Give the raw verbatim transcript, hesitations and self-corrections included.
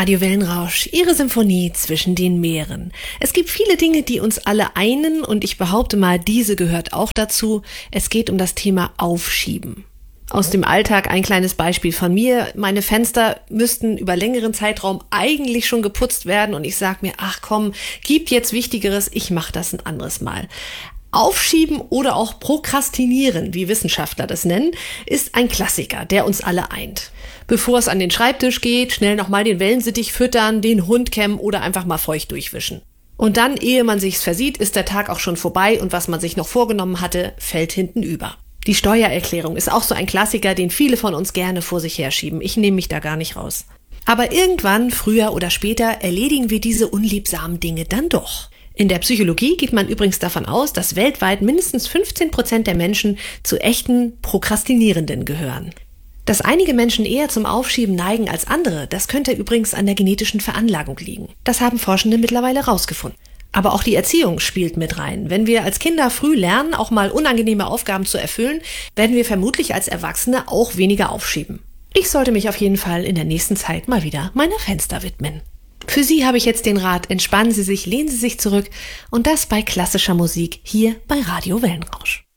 Radio Wellenrausch, Ihre Symphonie zwischen den Meeren. Es gibt viele Dinge, die uns alle einen und ich behaupte mal, diese gehört auch dazu. Es geht um das Thema Aufschieben. Aus dem Alltag ein kleines Beispiel von mir. Meine Fenster müssten über längeren Zeitraum eigentlich schon geputzt werden und ich sag mir, ach komm, gibt jetzt Wichtigeres, ich mache das ein anderes Mal. Aufschieben oder auch Prokrastinieren, wie Wissenschaftler das nennen, ist ein Klassiker, der uns alle eint. Bevor es an den Schreibtisch geht, schnell nochmal den Wellensittich füttern, den Hund kämmen oder einfach mal feucht durchwischen. Und dann, ehe man sich's versieht, ist der Tag auch schon vorbei und was man sich noch vorgenommen hatte, fällt hinten über. Die Steuererklärung ist auch so ein Klassiker, den viele von uns gerne vor sich herschieben. Ich nehme mich da gar nicht raus. Aber irgendwann, früher oder später, erledigen wir diese unliebsamen Dinge dann doch. In der Psychologie geht man übrigens davon aus, dass weltweit mindestens fünfzehn Prozent der Menschen zu echten Prokrastinierenden gehören. Dass einige Menschen eher zum Aufschieben neigen als andere, das könnte übrigens an der genetischen Veranlagung liegen. Das haben Forschende mittlerweile herausgefunden. Aber auch die Erziehung spielt mit rein. Wenn wir als Kinder früh lernen, auch mal unangenehme Aufgaben zu erfüllen, werden wir vermutlich als Erwachsene auch weniger aufschieben. Ich sollte mich auf jeden Fall in der nächsten Zeit mal wieder meiner Fenster widmen. Für Sie habe ich jetzt den Rat, entspannen Sie sich, lehnen Sie sich zurück und das bei klassischer Musik hier bei Radio Wellenrausch.